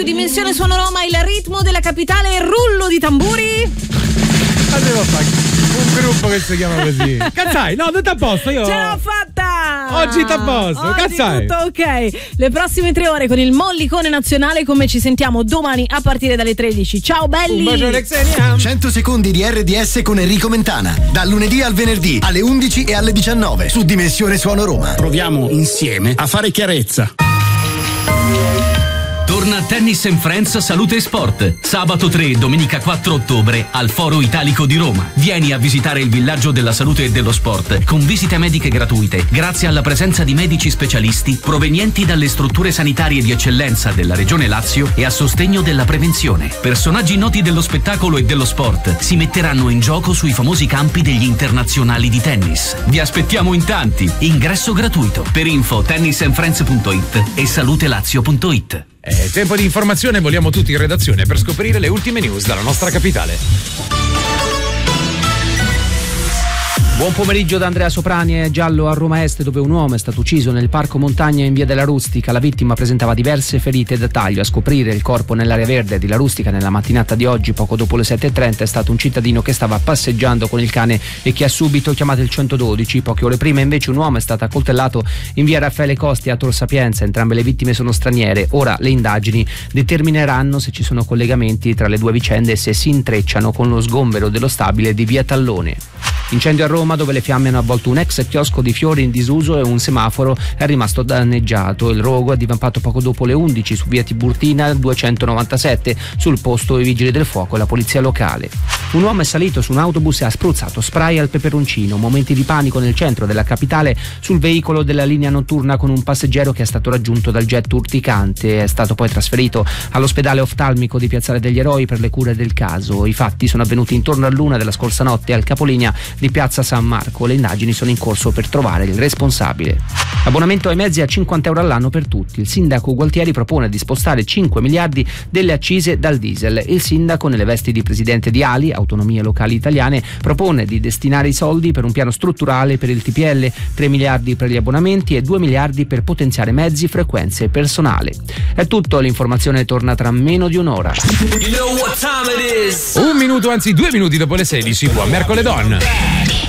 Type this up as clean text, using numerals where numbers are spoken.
Dimensione Suono Roma, il ritmo della capitale, il rullo di tamburi. Ma devo fare un gruppo che si chiama così. Cazzai, no, tutto a posto, io Ce l'ho fatta! Oggi sta a posto, Oggi cazzai. tutto ok. Le prossime 3 ore con il Mollicone Nazionale, come ci sentiamo domani a partire dalle 13. Ciao belli! Un bacione Xenia. 100 secondi di RDS con Enrico Mentana, dal lunedì al venerdì alle 11 e alle 19 su Dimensione Suono Roma. Proviamo insieme a fare chiarezza. Torna Tennis & Friends Salute e Sport. Sabato 3 e domenica 4 ottobre al Foro Italico di Roma. Vieni a visitare il villaggio della salute e dello sport con visite mediche gratuite, grazie alla presenza di medici specialisti provenienti dalle strutture sanitarie di eccellenza della Regione Lazio e a sostegno della prevenzione. Personaggi noti dello spettacolo e dello sport si metteranno in gioco sui famosi campi degli internazionali di tennis. Vi aspettiamo in tanti. Ingresso gratuito. Per info tennisandfriends.it e salutelazio.it. È tempo di informazione, vogliamo tutti in redazione per scoprire le ultime news dalla nostra capitale. Buon pomeriggio da Andrea Soprani. È giallo a Roma Est, dove un uomo è stato ucciso nel parco montagna in via della Rustica. La vittima presentava diverse ferite da taglio. A scoprire il corpo nell'area verde di La Rustica nella mattinata di oggi, poco dopo le 7:30, è stato un cittadino che stava passeggiando con il cane e che ha subito chiamato il 112. Poche ore prima invece un uomo è stato accoltellato in via Raffaele Costi a Tor Sapienza. Entrambe le vittime sono straniere. Ora le indagini determineranno se ci sono collegamenti tra le due vicende e se si intrecciano con lo sgombero dello stabile di via Tallone. Incendio a Roma, dove le fiamme hanno avvolto un ex chiosco di fiori in disuso e un semaforo è rimasto danneggiato. Il rogo è divampato poco dopo le 11 su via Tiburtina 297. Sul posto i vigili del fuoco e la polizia locale. Un uomo è salito su un autobus e ha spruzzato spray al peperoncino. Momenti di panico nel centro della capitale sul veicolo della linea notturna con un passeggero che è stato raggiunto dal jet urticante. È stato poi trasferito all'ospedale oftalmico di Piazzale degli Eroi per le cure del caso. I fatti sono avvenuti intorno all'1 della scorsa notte al capolinea di Piazza San Marco. Le indagini sono in corso per trovare il responsabile. Abbonamento ai mezzi a 50 euro all'anno per tutti. Il sindaco Gualtieri propone di spostare 5 miliardi delle accise dal diesel. Il sindaco, nelle vesti di presidente di ALI, Autonomie Locali Italiane, propone di destinare i soldi per un piano strutturale per il TPL, 3 miliardi per gli abbonamenti e 2 miliardi per potenziare mezzi, frequenze e personale. È tutto, l'informazione torna tra meno di un'ora. 1 minuto, anzi 2 minuti dopo le 16, buon mercoledì.